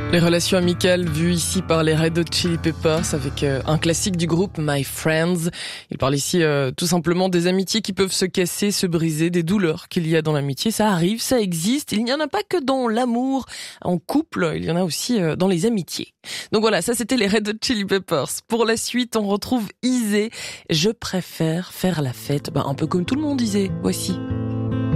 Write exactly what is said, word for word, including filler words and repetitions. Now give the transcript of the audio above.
Les relations amicales vues ici par les Red Hot Chili Peppers avec euh, un classique du groupe My Friends. Il parle ici euh, tout simplement des amitiés qui peuvent se casser, se briser, des douleurs qu'il y a dans l'amitié. Ça arrive, ça existe. Il n'y en a pas que dans l'amour, en couple, il y en a aussi euh, dans les amitiés. Donc voilà, ça c'était les Red Hot Chili Peppers. Pour la suite, on retrouve Isée. Je préfère faire la fête, bah, un peu comme tout le monde disait. Voici.